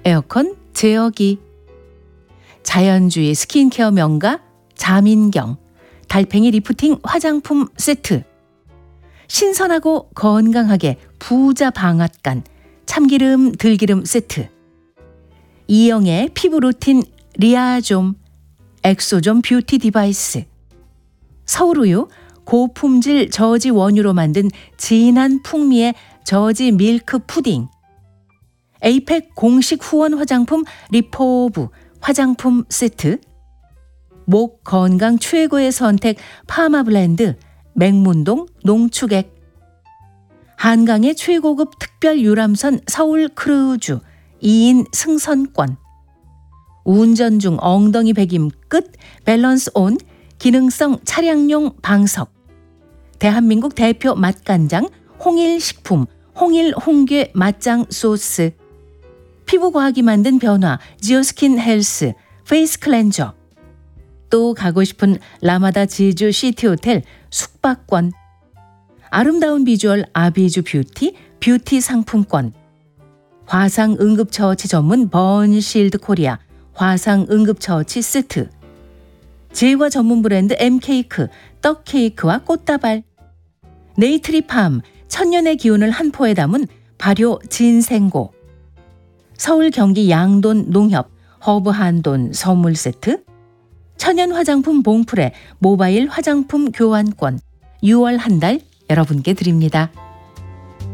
에어컨 제어기, 자연주의 스킨케어 명가 자민경 달팽이 리프팅 화장품 세트, 신선하고 건강하게 부자 방앗간 참기름 들기름 세트, 이영애 피부 루틴 리아좀 엑소좀 뷰티 디바이스, 서울우유 고품질 저지 원유로 만든 진한 풍미의 저지 밀크 푸딩, 에이펙 공식 후원 화장품 리포브 화장품 세트, 목 건강 최고의 선택 파마블렌드 맹문동 농축액, 한강의 최고급 특별 유람선 서울 크루즈 2인 승선권, 운전 중 엉덩이 베김 끝 밸런스 온 기능성 차량용 방석, 대한민국 대표 맛간장 홍일식품 홍일 홍게 맛장 소스, 피부과학이 만든 변화 지오스킨 헬스 페이스 클렌저, 또 가고 싶은 라마다 지주 시티호텔 숙박권, 아름다운 비주얼 아비주 뷰티 뷰티 상품권, 화상 응급처치 전문 번실드 코리아 화상 응급처치 세트, 제과 전문 브랜드 M케이크 떡케이크와 꽃다발, 네이트리팜 천년의 기운을 한 포에 담은 발효 진생고, 서울 경기 양돈 농협 허브 한돈 선물 세트, 천연 화장품 봉프레 모바일 화장품 교환권 6월 한 달 여러분께 드립니다.